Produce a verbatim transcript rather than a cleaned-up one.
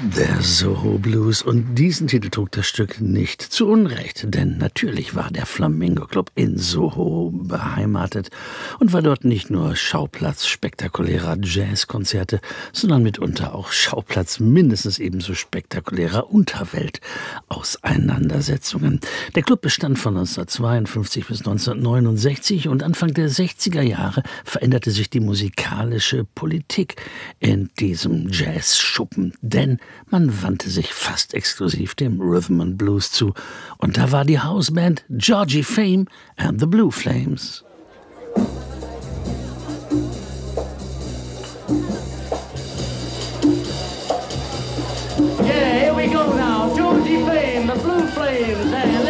Der Soho Blues, und diesen Titel trug das Stück nicht zu Unrecht, denn natürlich war der Flamingo Club in Soho beheimatet und war dort nicht nur Schauplatz spektakulärer Jazzkonzerte, sondern mitunter auch Schauplatz mindestens ebenso spektakulärer Unterweltauseinandersetzungen. Der Club bestand von neunzehnhundertzweiundfünfzig bis neunzehnhundertneunundsechzig und Anfang der sechziger Jahre veränderte sich die musikalische Politik in diesem Jazzschuppen, denn man wandte sich fast exklusiv dem Rhythm and Blues zu. Und da war die Hausband Georgie Fame and the Blue Flames. Yeah, here we go now. Georgie Fame, the Blue Flames, and